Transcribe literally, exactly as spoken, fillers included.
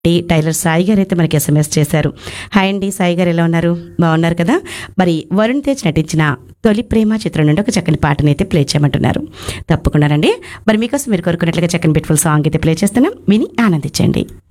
T tailor Sai గారు అయితే మనకి ఎస్ఎంఎస్ చేశారు. హాయ్ అండి సాయి గారు, ఎలా ఉన్నారు? బాగున్నారు కదా? మరి వరుణ్ తేజ్ నటించిన తొలి ప్రేమ చిత్రం నుండి ఒక చక్కని పాటని అయితే ప్లే చేయమంటున్నారు. తప్పకుండా రండి. మరి మీకోసం మీరు కోరుకున్నట్లుగా చక్కని బ్యూటిఫుల్ సాంగ్ అయితే ప్లే చేస్తున్నాం, విని ఆనందించండి.